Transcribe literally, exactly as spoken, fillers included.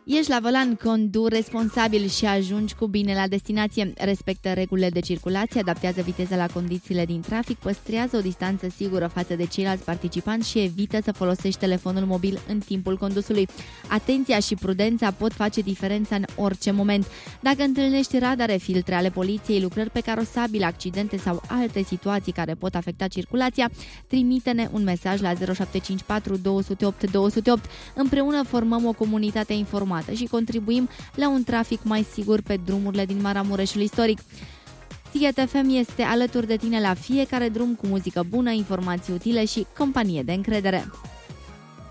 Ești la volan, condu responsabil și ajungi cu bine la destinație. Respectă regulile de circulație, adaptează viteza la condițiile din trafic, păstrează o distanță sigură față de ceilalți participanți și evită să folosești telefonul mobil în timpul condusului. Atenția și prudența pot face diferența în orice moment. Dacă întâlnești radare, filtre ale poliției, lucrări pe carosabil, accidente sau alte situații care pot afecta circulația, trimite-ne un mesaj la zero șapte cinci patru doi zero opt doi zero opt. Împreună formăm o comunitate informată și contribuim la un trafic mai sigur pe drumurile din Maramureșul istoric. Sighet F M este alături de tine la fiecare drum cu muzică bună, informații utile și companie de încredere.